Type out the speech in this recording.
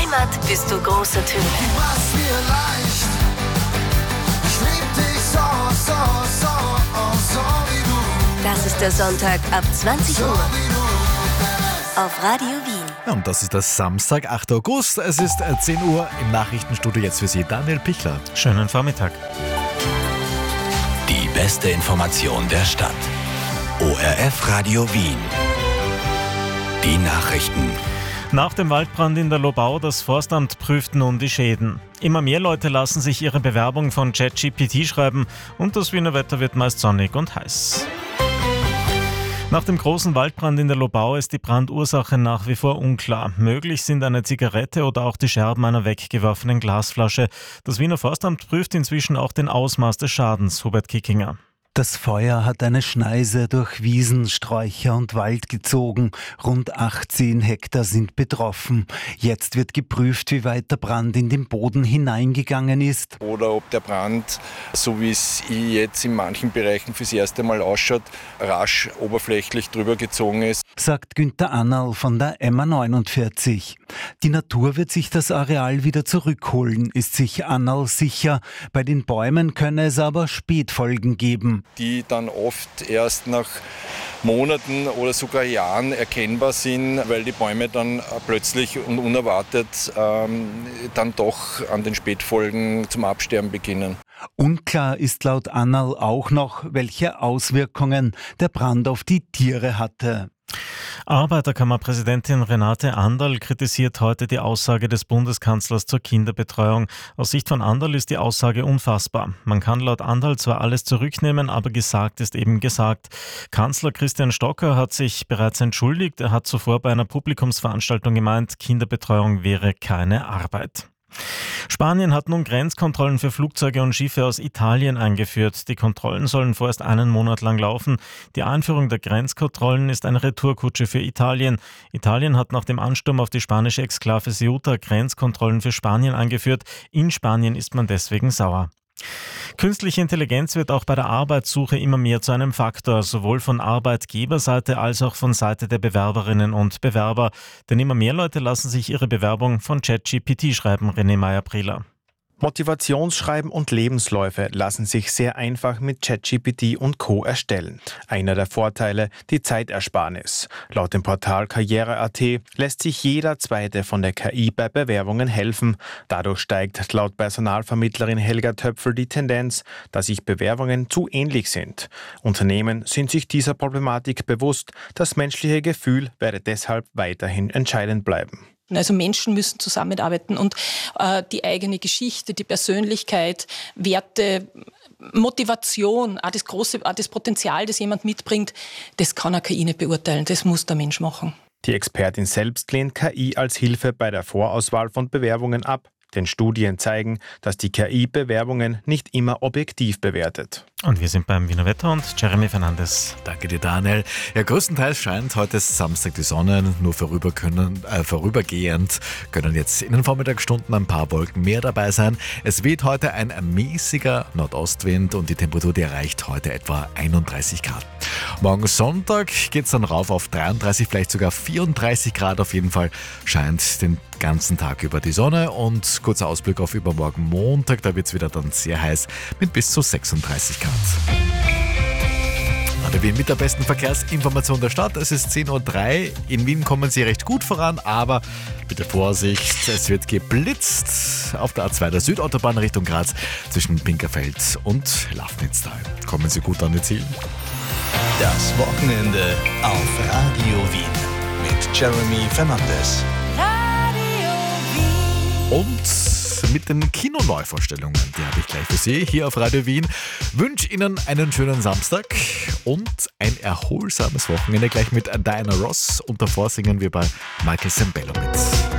Heimat bist du großer Töne. Mach's mir leicht. Ich lieb dich so wie du. Das ist der Sonntag ab 20 So Uhr wie du. auf Radio Wien. Ja, und das ist der Samstag, 8. August. Es ist 10 Uhr im Nachrichtenstudio. Jetzt für Sie Daniel Pichler. Schönen Vormittag. Die beste Information der Stadt. ORF Radio Wien. Die Nachrichten. Nach dem Waldbrand in der Lobau, das Forstamt prüft nun die Schäden. Immer mehr Leute lassen sich ihre Bewerbung von ChatGPT schreiben und das Wiener Wetter wird meist sonnig und heiß. Nach dem großen Waldbrand in der Lobau ist die Brandursache nach wie vor unklar. Möglich sind eine Zigarette oder auch die Scherben einer weggeworfenen Glasflasche. Das Wiener Forstamt prüft inzwischen auch den Ausmaß des Schadens. Hubert Kickinger. Das Feuer hat eine Schneise durch Wiesen, Sträucher und Wald gezogen. Rund 18 Hektar sind betroffen. Jetzt wird geprüft, wie weit der Brand in den Boden hineingegangen ist. Oder ob der Brand, so wie es jetzt in manchen Bereichen fürs erste Mal ausschaut, rasch oberflächlich drüber gezogen ist. Sagt Günther Annerl von der MA49. Die Natur wird sich das Areal wieder zurückholen, ist sich Annerl sicher. Bei den Bäumen könne es aber Spätfolgen geben. Die dann oft erst nach Monaten oder sogar Jahren erkennbar sind, weil die Bäume dann plötzlich und unerwartet dann doch an den Spätfolgen zum Absterben beginnen. Unklar ist laut Annerl auch noch, welche Auswirkungen der Brand auf die Tiere hatte. Arbeiterkammerpräsidentin Renate Anderl kritisiert heute die Aussage des Bundeskanzlers zur Kinderbetreuung. Aus Sicht von Anderl ist die Aussage unfassbar. Man kann laut Anderl zwar alles zurücknehmen, aber gesagt ist eben gesagt. Kanzler Christian Stocker hat sich bereits entschuldigt. Er hat zuvor bei einer Publikumsveranstaltung gemeint, Kinderbetreuung wäre keine Arbeit. Spanien hat nun Grenzkontrollen für Flugzeuge und Schiffe aus Italien eingeführt. Die Kontrollen sollen vorerst einen Monat lang laufen. Die Einführung der Grenzkontrollen ist eine Retourkutsche für Italien. Italien hat nach dem Ansturm auf die spanische Exklave Ceuta Grenzkontrollen für Spanien eingeführt. In Spanien ist man deswegen sauer. Künstliche Intelligenz wird auch bei der Arbeitssuche immer mehr zu einem Faktor, sowohl von Arbeitgeberseite als auch von Seite der Bewerberinnen und Bewerber. Denn immer mehr Leute lassen sich ihre Bewerbung von ChatGPT schreiben, René Meyer-Prieler. Motivationsschreiben und Lebensläufe lassen sich sehr einfach mit ChatGPT und Co. erstellen. Einer der Vorteile, die Zeitersparnis. Laut dem Portal Karriere.at lässt sich jeder Zweite von der KI bei Bewerbungen helfen. Dadurch steigt laut Personalvermittlerin Helga Töpfel die Tendenz, dass sich Bewerbungen zu ähnlich sind. Unternehmen sind sich dieser Problematik bewusst. Das menschliche Gefühl werde deshalb weiterhin entscheidend bleiben. Also Menschen müssen zusammenarbeiten und die eigene Geschichte, die Persönlichkeit, Werte, Motivation, auch das Potenzial, das jemand mitbringt, das kann eine KI nicht beurteilen, das muss der Mensch machen. Die Expertin selbst lehnt KI als Hilfe bei der Vorauswahl von Bewerbungen ab. Denn Studien zeigen, dass die KI Bewerbungen nicht immer objektiv bewertet. Und wir sind beim Wiener Wetter und Jeremy Fernandes. Danke dir, Daniel. Ja, größtenteils scheint heute Samstag die Sonne, nur vorübergehend können jetzt in den Vormittagsstunden ein paar Wolken mehr dabei sein. Es weht heute ein mäßiger Nordostwind und die Temperatur, die erreicht heute etwa 31 Grad. Morgen Sonntag geht es dann rauf auf 33, vielleicht sogar 34 Grad. Auf jeden Fall scheint den ganzen Tag über die Sonne und kurzer Ausblick auf übermorgen Montag, da wird es wieder dann sehr heiß mit bis zu 36 Grad. Radio Wien mit der besten Verkehrsinformation der Stadt. Es ist 10.03 Uhr. In Wien kommen Sie recht gut voran, aber bitte Vorsicht, es wird geblitzt auf der A2 der Südautobahn Richtung Graz zwischen Pinkerfeld und Lafnitztal. Kommen Sie gut an Ihr Ziel. Das Wochenende auf Radio Wien mit Jeremy Fernandes. Und mit den Kinoneuvorstellungen, die habe ich gleich für Sie hier auf Radio Wien. Wünsche Ihnen einen schönen Samstag und ein erholsames Wochenende gleich mit Diana Ross. Und davor singen wir bei Michael Sembello mit.